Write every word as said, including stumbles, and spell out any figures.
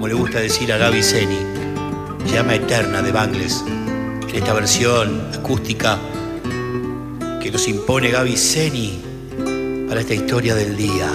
como le gusta decir a Gaby Zeni, llama eterna de Bangles, en esta versión acústica que nos impone Gaby Zeni para esta historia del día.